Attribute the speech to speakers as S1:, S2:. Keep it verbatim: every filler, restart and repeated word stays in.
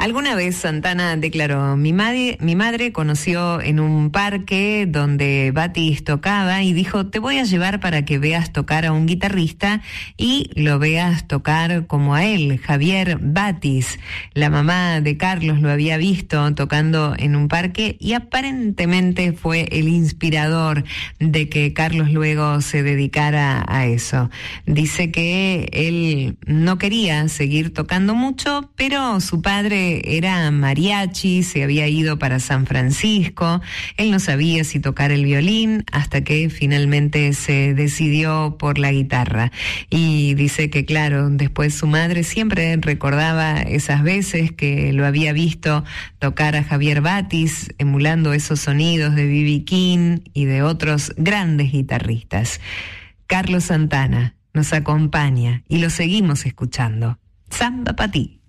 S1: Alguna vez Santana declaró: mi madre, mi madre conoció en un parque donde Batis tocaba y dijo: te voy a llevar para que veas tocar a un guitarrista y lo veas tocar como a él, Javier Batis. La mamá de Carlos lo había visto tocando en un parque y aparentemente fue el inspirador de que Carlos luego se dedicara a eso. Dice que él no quería seguir tocando mucho, pero su padre era mariachi, se había ido para San Francisco, él no sabía si tocar el violín hasta que finalmente se decidió por la guitarra. Y dice que claro, después su madre siempre recordaba esas veces que lo había visto tocar a Javier Batis, emulando esos sonidos de B B King y de otros grandes guitarristas. Carlos Santana nos acompaña y lo seguimos escuchando. Samba pa' ti.